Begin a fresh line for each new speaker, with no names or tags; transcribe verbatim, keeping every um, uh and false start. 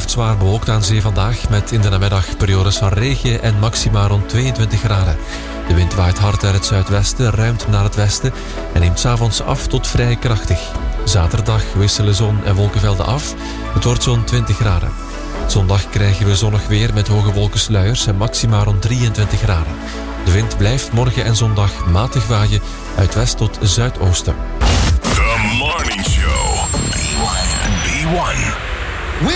blijft zwaar bewolkt aan zee vandaag, met in de namiddag periodes van regen en maxima rond tweeëntwintig graden. De wind waait hard uit het zuidwesten, ruimt naar het westen en neemt 's avonds af tot vrij krachtig. Zaterdag wisselen zon en wolkenvelden af. Het wordt zo'n twintig graden. Zondag krijgen we zonnig weer met hoge wolkensluiers en maxima rond drieëntwintig graden. De wind blijft morgen en zondag matig waaien uit west tot zuidoosten.
The Morning Show. B one. B one.